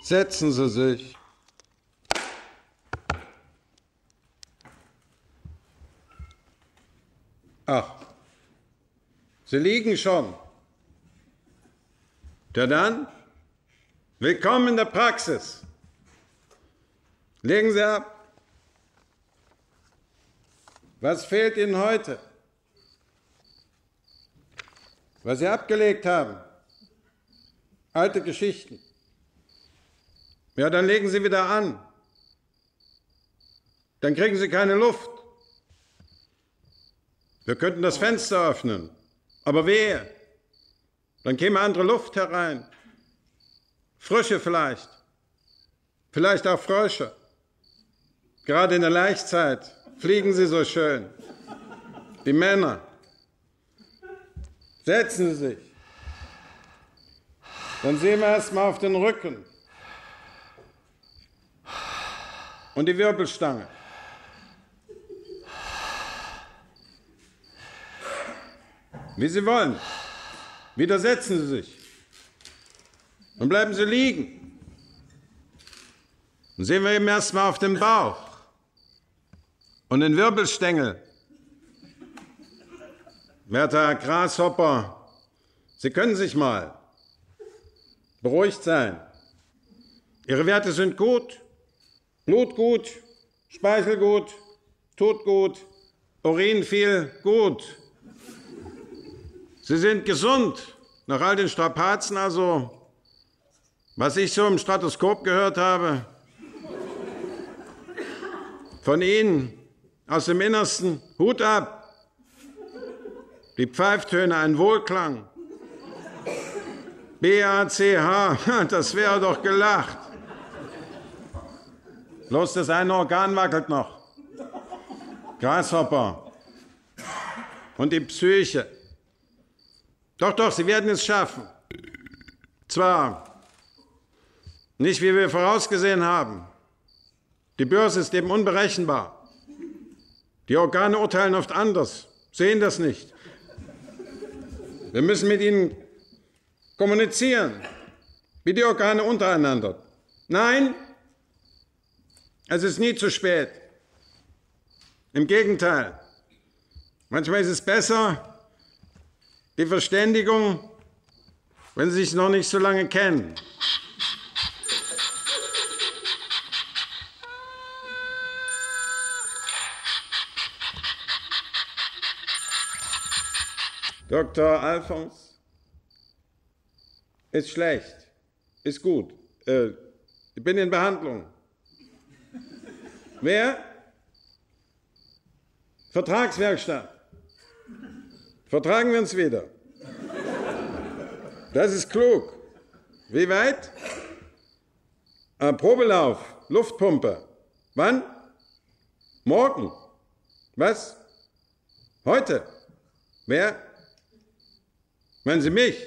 Setzen Sie sich. Ach, Sie liegen schon. Ja dann, willkommen in der Praxis. Legen Sie ab. Was fehlt Ihnen heute? Was Sie abgelegt haben? Alte Geschichten. Ja, dann legen Sie wieder an. Dann kriegen Sie keine Luft. Wir könnten das Fenster öffnen, aber wehe. Dann käme andere Luft herein. Frösche vielleicht. Vielleicht auch Frösche. Gerade in der Laichzeit fliegen sie so schön. Die Männer. Setzen Sie sich. Dann sehen wir erst mal auf den Rücken. Und die Wirbelstange. Wie Sie wollen. Wieder setzen Sie sich. Dann bleiben Sie liegen. Dann sehen wir eben erst mal auf den Bauch. Und den Wirbelstängel. Werter Herr Grashopper, Sie können sich mal beruhigt sein. Ihre Werte sind gut. Blut gut, Speichel gut, Tut gut, Urin viel gut. Sie sind gesund, nach all den Strapazen also. Was ich so im Stethoskop gehört habe, von Ihnen aus dem Innersten, Hut ab. Die Pfeiftöne, ein Wohlklang. B-A-C-H, das wäre doch gelacht. Bloß das eine Organ wackelt noch. Grashopper. Und die Psyche. Doch, Sie werden es schaffen. Zwar nicht, wie wir vorausgesehen haben. Die Börse ist eben unberechenbar. Die Organe urteilen oft anders, sehen das nicht. Wir müssen mit ihnen kommunizieren, wie die Organe untereinander. Nein, es ist nie zu spät. Im Gegenteil. Manchmal ist es besser, die Verständigung, wenn sie sich noch nicht so lange kennen. Dr. Alphons, ist schlecht, ist gut. Ich bin in Behandlung. Wer? Vertragswerkstatt. Vertragen wir uns wieder. Das ist klug. Wie weit? Probelauf, Luftpumpe. Wann? Morgen. Was? Heute? Wer? Meinen Sie mich?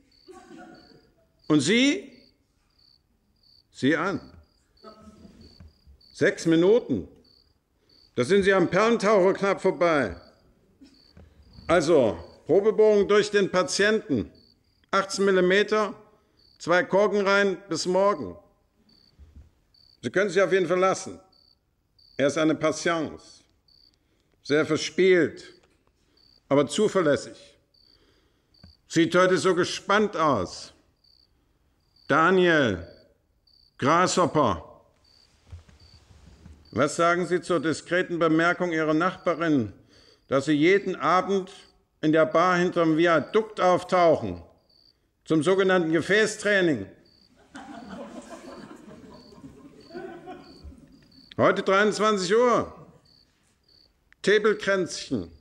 Und Sie? Sie an. 6 Minuten. Da sind Sie am Perlentaucher knapp vorbei. Also, Probebohrung durch den Patienten. 18 mm, 2 Korken rein, bis morgen. Sie können sich auf ihn verlassen. Er ist eine Patience. Sehr verspielt, aber zuverlässig. Sieht heute so gespannt aus. Daniel, Grashopper. Was sagen Sie zur diskreten Bemerkung Ihrer Nachbarin, dass Sie jeden Abend in der Bar hinterm Viadukt auftauchen, zum sogenannten Gefäßtraining? Heute 23 Uhr. Tebelkränzchen.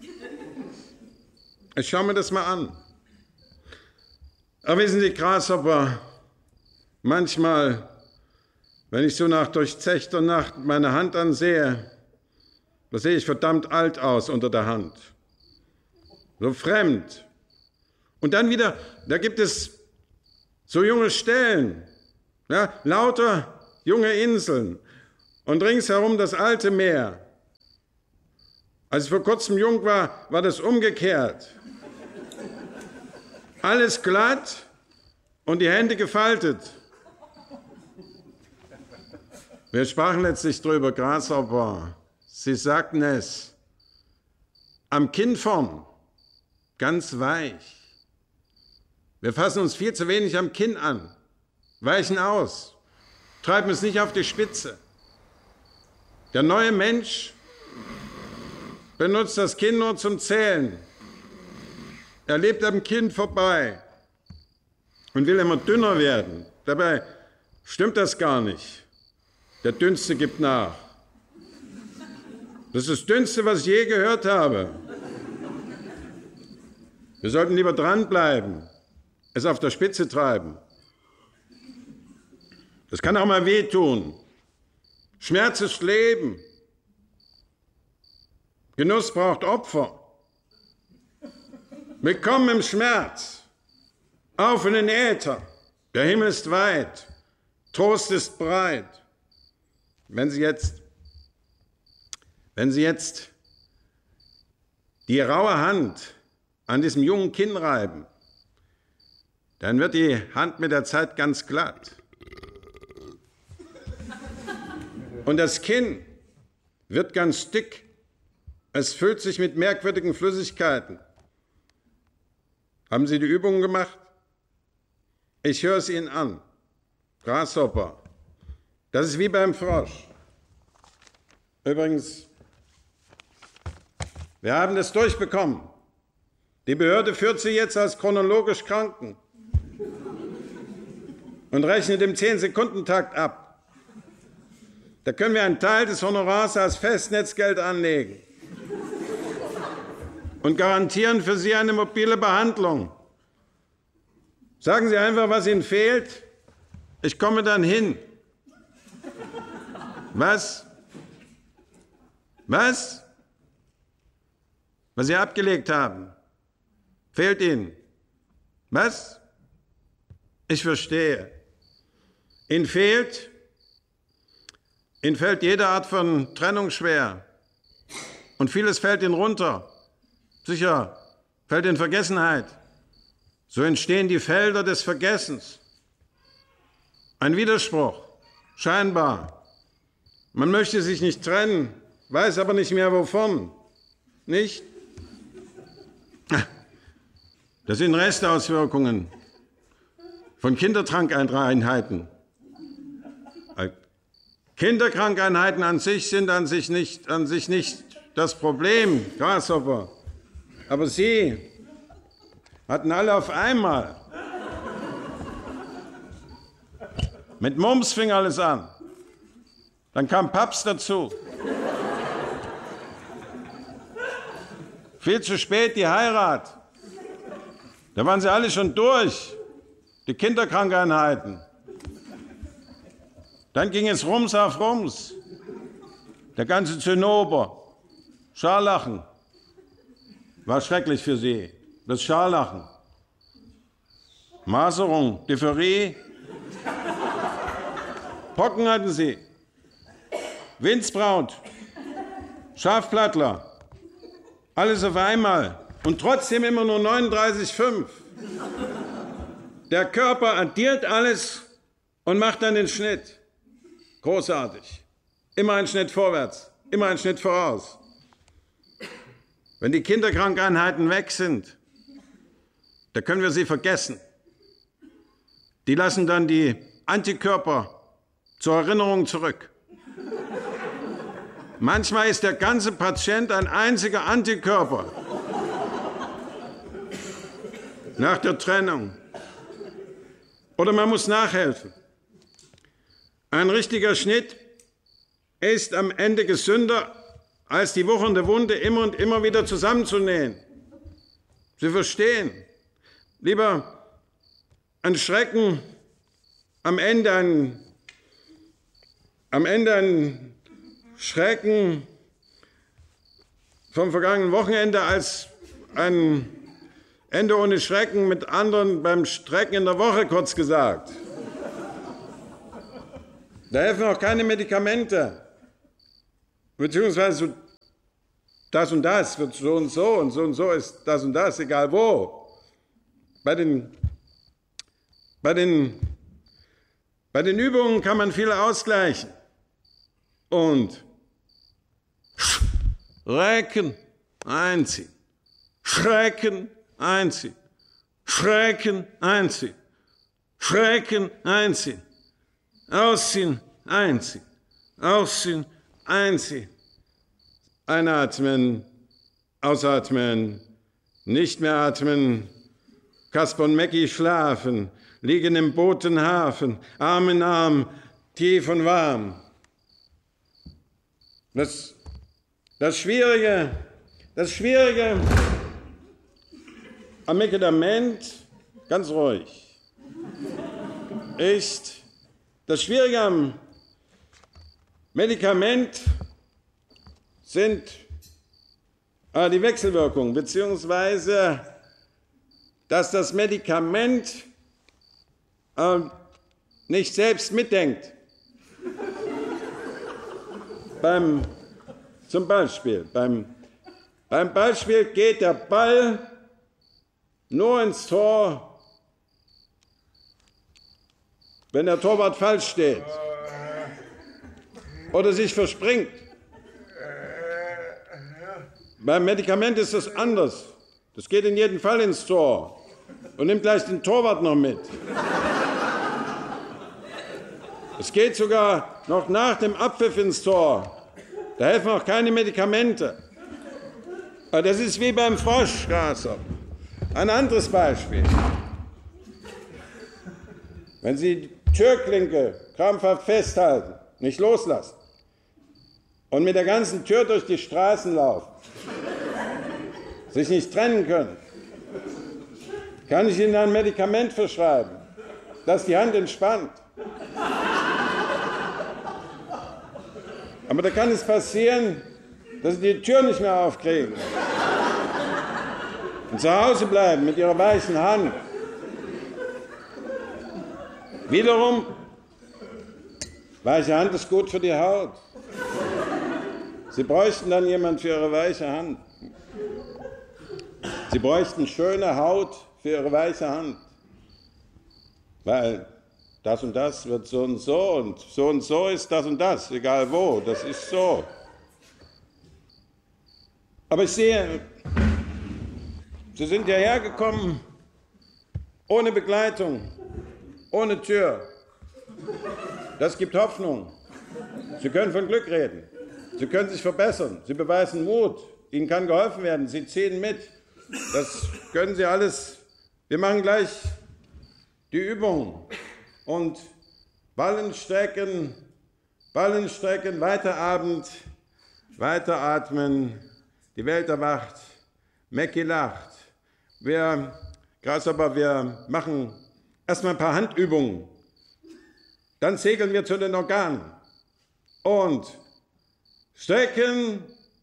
Ich schaue mir das mal an. Aber wissen Sie, Grashopper, manchmal, wenn ich so nach durchzechter Nacht meine Hand ansehe, da sehe ich verdammt alt aus unter der Hand. So fremd. Und dann wieder, da gibt es so junge Stellen, ja, lauter junge Inseln und ringsherum das alte Meer. Als ich vor kurzem jung war, war das umgekehrt. Alles glatt und die Hände gefaltet. Wir sprachen letztlich drüber, Grasshopper. Sie sagten es. Am Kinn vorn, ganz weich. Wir fassen uns viel zu wenig am Kinn an, weichen aus, treiben es nicht auf die Spitze. Der neue Mensch benutzt das Kinn nur zum Zählen. Er lebt am Kinn vorbei und will immer dünner werden. Dabei stimmt das gar nicht. Der Dünnste gibt nach. Das ist das Dünnste, was ich je gehört habe. Wir sollten lieber dranbleiben, es auf der Spitze treiben. Das kann auch mal wehtun. Schmerz ist Leben. Genuss braucht Opfer. Willkommen im Schmerz. Auf in den Äther. Der Himmel ist weit. Trost ist breit. Wenn Sie jetzt die raue Hand an diesem jungen Kinn reiben, dann wird die Hand mit der Zeit ganz glatt. Und das Kinn wird ganz dick. Es füllt sich mit merkwürdigen Flüssigkeiten. Haben Sie die Übungen gemacht? Ich höre es Ihnen an. Grasshopper. Das ist wie beim Frosch. Übrigens, wir haben das durchbekommen. Die Behörde führt Sie jetzt als chronologisch Kranken und rechnet im 10-Sekunden-Takt ab. Da können wir einen Teil des Honorars als Festnetzgeld anlegen und garantieren für Sie eine mobile Behandlung. Sagen Sie einfach, was Ihnen fehlt. Ich komme dann hin. Was? Was? Was Sie abgelegt haben. Fehlt Ihnen. Was? Ich verstehe. Ihnen fehlt jede Art von Trennung schwer. Und vieles fällt Ihnen runter. Sicher, fällt in Vergessenheit. So entstehen die Felder des Vergessens. Ein Widerspruch, scheinbar. Man möchte sich nicht trennen, weiß aber nicht mehr wovon. Nicht? Das sind Restauswirkungen von Kinderkrankeinheiten. Kinderkrankeinheiten an sich sind an sich nicht das Problem, Grasshopper. Aber Sie hatten alle auf einmal. Mit Mumps fing alles an. Dann kam Paps dazu. Viel zu spät die Heirat. Da waren sie alle schon durch, die Kinderkrankeinheiten. Dann ging es Rums auf Rums. Der ganze Zinnober, Scharlachen, war schrecklich für sie. Das Scharlachen. Maserung, Diphtherie, Pocken hatten sie. Windsbraut, Schafplattler, alles auf einmal. Und trotzdem immer nur 39,5. Der Körper addiert alles und macht dann den Schnitt. Großartig. Immer ein Schnitt vorwärts, immer ein Schnitt voraus. Wenn die Kinderkrankeinheiten weg sind, da können wir sie vergessen. Die lassen dann die Antikörper zur Erinnerung zurück. Manchmal ist der ganze Patient ein einziger Antikörper. Nach der Trennung. Oder man muss nachhelfen. Ein richtiger Schnitt ist am Ende gesünder, als die wuchernde Wunde immer und immer wieder zusammenzunähen. Sie verstehen. Lieber ein Schrecken, am Ende ein Schrecken vom vergangenen Wochenende als ein Ende ohne Schrecken, mit anderen beim Strecken in der Woche, kurz gesagt. Da helfen auch keine Medikamente. Beziehungsweise das und das wird so und so ist das und das, egal wo. Bei den Übungen kann man viel ausgleichen. und Schrecken einziehen, Schrecken einziehen, Schrecken einziehen, Schrecken einziehen, ausziehen, einziehen, ausziehen, einziehen, einatmen, ausatmen, nicht mehr atmen, Kasper und Mäcki schlafen, liegen im Botenhafen, Arm in Arm, tief und warm. Das Schwierige am Medikament, ganz ruhig, ist, das Schwierige am Medikament sind die Wechselwirkungen, beziehungsweise, dass das Medikament nicht selbst mitdenkt. Zum Beispiel, beim Ballspiel geht der Ball nur ins Tor, wenn der Torwart falsch steht oder sich verspringt. Beim Medikament ist das anders. Das geht in jedem Fall ins Tor und nimmt gleich den Torwart noch mit. Es geht sogar noch nach dem Abpfiff ins Tor. Da helfen auch keine Medikamente. Aber das ist wie beim Froschgraser. Ein anderes Beispiel. Wenn Sie die Türklinke krampfhaft festhalten, nicht loslassen und mit der ganzen Tür durch die Straßen laufen, sich nicht trennen können, kann ich Ihnen ein Medikament verschreiben, das die Hand entspannt. Aber da kann es passieren, dass Sie die Tür nicht mehr aufkriegen und zu Hause bleiben mit Ihrer weichen Hand. Wiederum, weiche Hand ist gut für die Haut. Sie bräuchten dann jemand für Ihre weiche Hand. Sie bräuchten schöne Haut für Ihre weiche Hand. Weil das und das wird so und so ist das und das, egal wo, das ist so. Aber ich sehe, Sie sind hierher gekommen, ohne Begleitung, ohne Tür. Das gibt Hoffnung. Sie können von Glück reden. Sie können sich verbessern. Sie beweisen Mut. Ihnen kann geholfen werden. Sie ziehen mit. Das können Sie alles. Wir machen gleich die Übung. Und Ballen strecken, weiter Abend, weiter atmen. Die Welt erwacht. Mäcki lacht. Wir machen erstmal ein paar Handübungen. Dann segeln wir zu den Organen. Und strecken,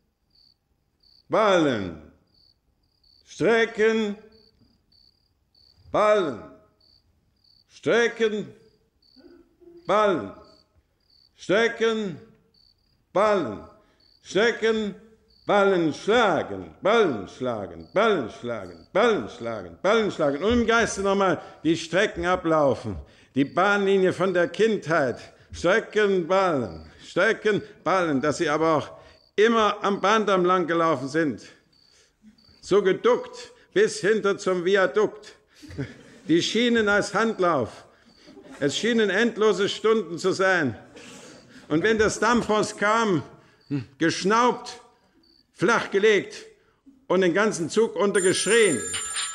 ballen. Strecken, ballen. Strecken, ballen. Strecken, ballen. Strecken, Ballen schlagen, Ballen schlagen, Ballen schlagen, Ballen schlagen, Ballen schlagen. Und im Geiste nochmal die Strecken ablaufen. Die Bahnlinie von der Kindheit. Strecken, Ballen, dass sie aber auch immer am Bahndamm lang gelaufen sind. So geduckt bis hinter zum Viadukt. Die Schienen als Handlauf. Es schienen endlose Stunden zu sein. Und wenn das Dampfhaus kam, geschnaubt, flachgelegt und den ganzen Zug untergeschrien.